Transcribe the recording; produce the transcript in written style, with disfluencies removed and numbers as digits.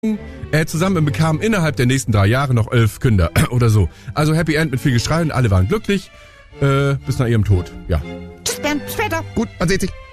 zusammen und bekamen innerhalb der nächsten 3 Jahre noch 11 Kinder oder so. Also Happy End mit viel Geschrei und alle waren glücklich bis nach ihrem Tod. Ja. Tschüss, Bernd, später. Gut, man sieht sich.